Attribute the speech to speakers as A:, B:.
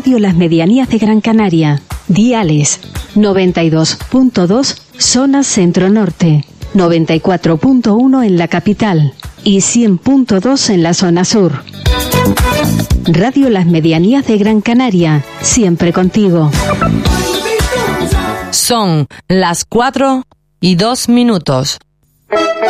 A: Radio Las Medianías de Gran Canaria. Diales 92.2 zona centro-norte, 94.1 en la capital y 100.2 en la zona sur. Radio Las Medianías de Gran Canaria, siempre contigo.
B: Son las 4:02.